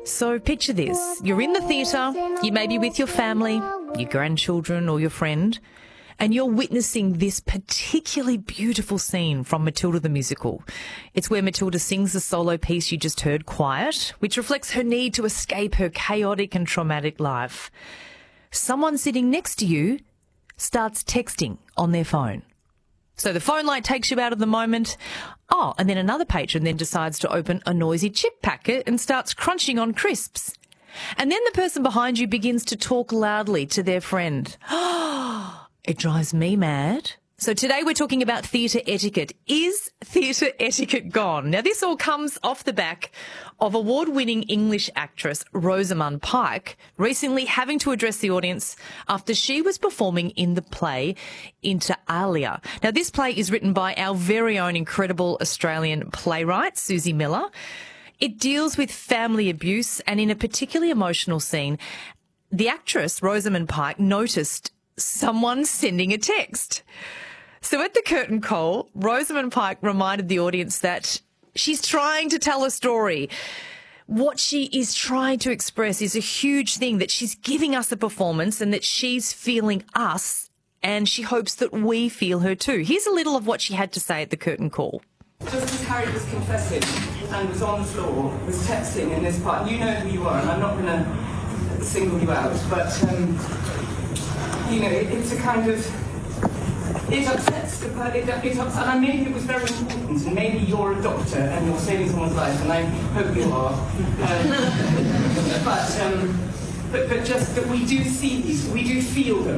So picture this. You're in the theatre, you may be with your family, your grandchildren or your friend, and you're witnessing this particularly beautiful scene from Matilda the musical. It's where Matilda sings the solo piece you just heard, Quiet, which reflects her need to escape her chaotic and traumatic life. Someone sitting next to you starts texting on their phone. So the phone light takes you out of the moment. Oh, and then another patron then decides to open a noisy chip packet and starts crunching on crisps. And then the person behind you begins to talk loudly to their friend. It drives me mad. So today we're talking about theatre etiquette. Is theatre etiquette gone? Now, this all comes off the back of award-winning English actress Rosamund Pike recently having to address the audience after she was performing in the play Inter Alia. Now, this play is written by our very own incredible Australian playwright, Susie Miller. It deals with family abuse, and in a particularly emotional scene, the actress Rosamund Pike noticed someone sending a text. So at the curtain call, Rosamund Pike reminded the audience that she's trying to tell a story. What she is trying to express is a huge thing, that she's giving us a performance and that she's feeling us, and she hopes that we feel her too. Here's a little of what she had to say at the curtain call. Just as Harry was confessing and was on the floor, was texting in this part, you know who you are, and I'm not going to single you out, but, you know, it's a kind of... It upsets, and maybe it was very important, and maybe you're a doctor and you're saving someone's life, and I hope you are. But just that we do see these, we do feel them.